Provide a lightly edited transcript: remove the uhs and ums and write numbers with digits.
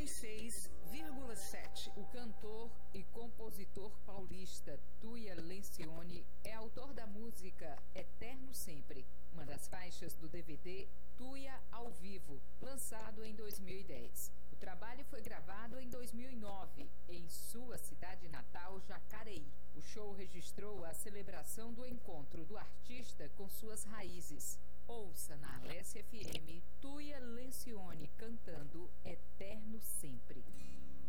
96,7. O cantor e compositor paulista Tuia Lencioni é autor da música Eterno Sempre, uma das faixas do DVD Tuia ao Vivo, lançado em 2010. O trabalho foi gravado em 2009, em sua cidade natal, Jacareí. O show registrou a celebração do encontro do artista com suas raízes. Ouça na Alessia FM Tuia Lencioni cantando Eterno Sempre.